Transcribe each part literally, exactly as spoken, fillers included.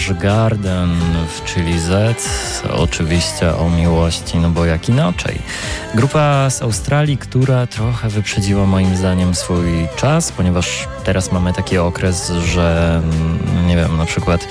Savage Garden w Chili Z. Oczywiście o miłości, no bo jak inaczej. Grupa z Australii, która trochę wyprzedziła moim zdaniem swój czas, ponieważ teraz mamy taki okres, że nie wiem, na przykład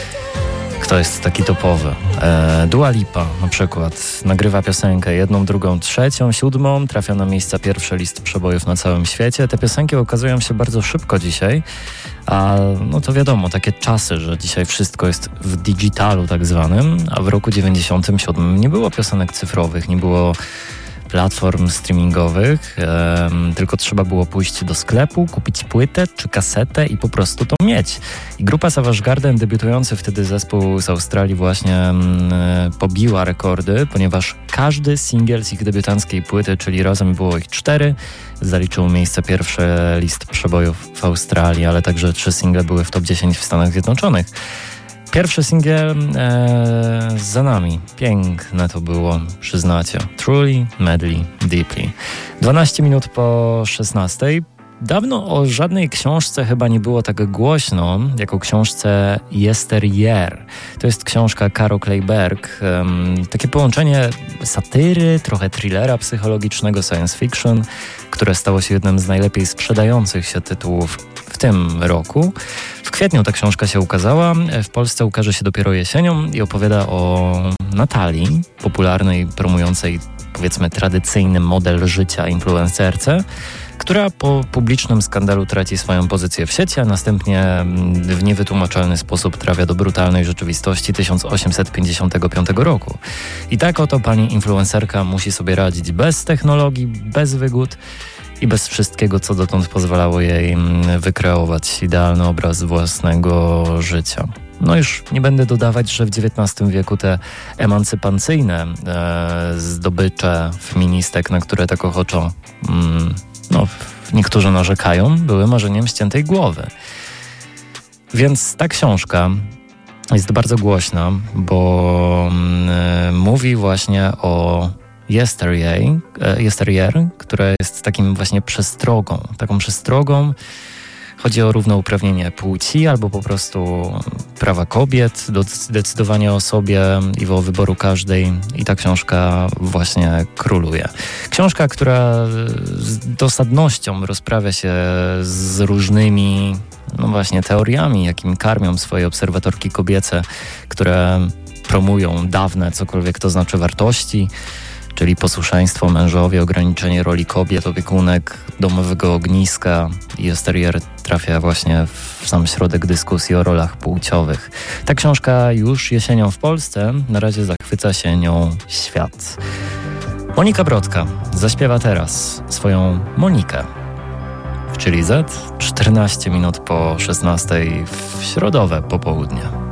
kto jest taki topowy? E, Dua Lipa na przykład nagrywa piosenkę jedną, drugą, trzecią, siódmą, trafia na miejsca pierwsze list przebojów na całym świecie. Te piosenki okazują się bardzo szybko dzisiaj, a no to wiadomo, takie czasy, że dzisiaj wszystko jest w digitalu tak zwanym, a w roku dziewięćdziesiątym siódmym nie było piosenek cyfrowych, nie było platform streamingowych, um, tylko trzeba było pójść do sklepu, kupić płytę czy kasetę i po prostu to mieć. I grupa Savage Garden, debiutujący wtedy zespół z Australii, właśnie um, pobiła rekordy, ponieważ każdy singiel z ich debiutanckiej płyty, czyli razem było ich cztery, zaliczył miejsce pierwsze list przebojów w Australii, ale także trzy single były w top dziesięć w Stanach Zjednoczonych. Pierwszy singiel e, za nami. Piękne to było, przyznacie. Truly, Madly, Deeply. dwanaście minut po szesnastej. Dawno o żadnej książce chyba nie było tak głośno, jak o książce Yesteryear. To jest książka Caro Kleiberg. Um, takie połączenie satyry, trochę thrillera psychologicznego, science fiction, które stało się jednym z najlepiej sprzedających się tytułów w tym roku. W kwietniu ta książka się ukazała, w Polsce ukaże się dopiero jesienią i opowiada o Natalii, popularnej, promującej, powiedzmy, tradycyjny model życia influencerce, która po publicznym skandalu traci swoją pozycję w sieci, a następnie w niewytłumaczalny sposób trafia do brutalnej rzeczywistości tysiąc osiemset pięćdziesiątego piątego roku. I tak oto pani influencerka musi sobie radzić bez technologii, bez wygód i bez wszystkiego, co dotąd pozwalało jej wykreować idealny obraz własnego życia. No już nie będę dodawać, że w dziewiętnastym wieku te emancypacyjne e, zdobycze feministek, na które tak ochoczo mm, no, niektórzy narzekają, były marzeniem ściętej głowy. Więc ta książka jest bardzo głośna, bo mm, mówi właśnie o Yesteryear, Yesteryear, która jest takim właśnie przestrogą, taką przestrogą. Chodzi o równouprawnienie płci albo po prostu prawa kobiet do decydowania o sobie i o wyboru każdej. I ta książka właśnie króluje. Książka, która z dosadnością rozprawia się z różnymi, no właśnie, teoriami, jakimi karmią swoje obserwatorki kobiece, które promują dawne, cokolwiek to znaczy, wartości, czyli posłuszeństwo mężowi, ograniczenie roli kobiet, opiekunek, domowego ogniska. Yesteryear trafia właśnie w sam środek dyskusji o rolach płciowych. Ta książka już jesienią w Polsce, na razie zachwyca się nią świat. Monika Brodka zaśpiewa teraz swoją Monikę w Chili Z, czternaście minut po szesnastej w środowe popołudnie.